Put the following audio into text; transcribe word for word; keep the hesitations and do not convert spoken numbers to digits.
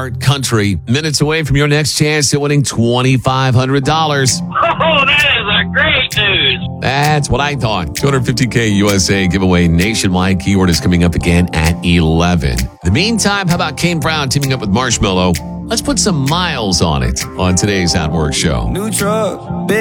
art, country. Minutes away from your next chance at winning twenty-five hundred dollars. Oh, that is a great news. That's what I thought. two hundred fifty K U S A giveaway nationwide. Keyword is coming up again at eleven. In the meantime, how about Kane Brown teaming up with Marshmello? Let's put some miles on it on today's At Work Show. New truck, big